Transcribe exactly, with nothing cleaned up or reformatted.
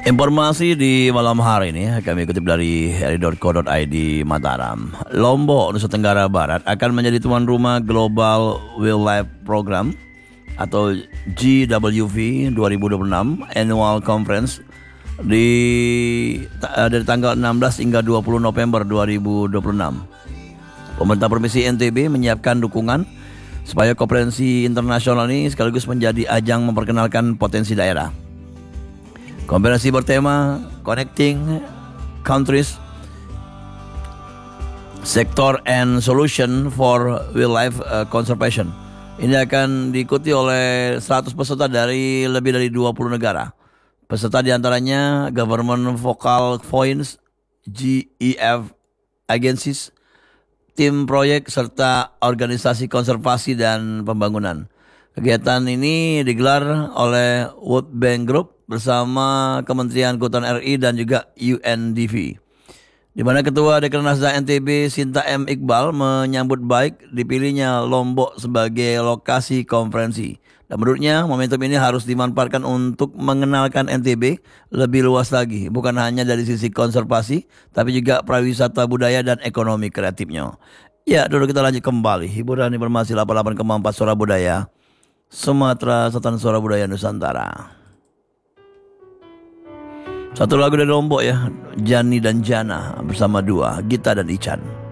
Informasi di malam hari ini kami kutip dari r i dot co dot i d Mataram. Lombok, Nusa Tenggara Barat akan menjadi tuan rumah Global Wildlife Program atau G W V dua ribu dua puluh enam Annual Conference di dari tanggal enam belas hingga dua puluh November dua ribu dua puluh enam. Pemerintah Provinsi N T B menyiapkan dukungan supaya konferensi internasional ini sekaligus menjadi ajang memperkenalkan potensi daerah. Konferensi bertema Connecting Countries, Sector and Solution for Wildlife Conservation. Ini akan diikuti oleh seratus peserta dari lebih dari dua puluh negara. Peserta diantaranya Government Focal Points, G E F Agencies, tim proyek, serta organisasi konservasi dan pembangunan. Kegiatan ini digelar oleh World Bank Group bersama Kementerian Kehutanan R I dan juga U N D P. Di mana Ketua Dekranasda N T B Sinta M. Iqbal menyambut baik dipilihnya Lombok sebagai lokasi konferensi. Dan menurutnya momentum ini harus dimanfaatkan untuk mengenalkan N T B lebih luas lagi, bukan hanya dari sisi konservasi, tapi juga pariwisata budaya dan ekonomi kreatifnya. Ya, dulu kita lanjut kembali. Hiburan informasi delapan puluh delapan koma empat Suara Budaya, Sumatera Selatan, Suara Budaya Nusantara. Satu lagu dari Lombok ya, Jani dan Jana bersama dua, Gita dan Ican.